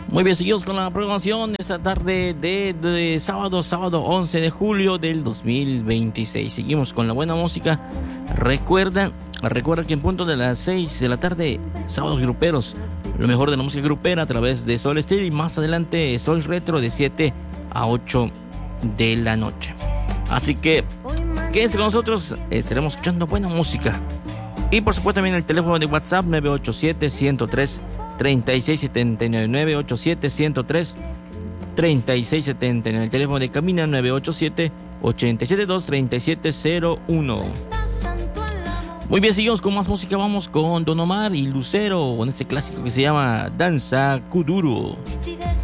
Muy bien, seguimos con la programación esta tarde de sábado 11 de julio del 2026. Seguimos con la buena música. Recuerda que en punto de las 6 de la tarde, sábados gruperos, lo mejor de la música grupera a través de Sol Estéreo, y más adelante Sol Retro de 7 a 8 de la noche. Así que quédense con nosotros, estaremos escuchando buena música. Y por supuesto también el teléfono de WhatsApp 987-103-3679, 987-103-3679. El teléfono de cabina 987-872-3701. Muy bien, seguimos con más música. Vamos con Don Omar y Lucero, con este clásico que se llama Danza Kuduro.